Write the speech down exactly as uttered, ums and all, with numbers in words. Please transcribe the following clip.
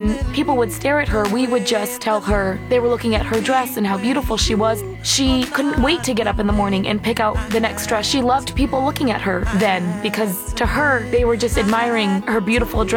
when people would stare at her, we would just tell her they were looking at her dress and how beautiful she was. She couldn't wait to get up in the morning and pick out the next dress. She loved people looking at her then, because to her, they were just admiring her beautiful dress.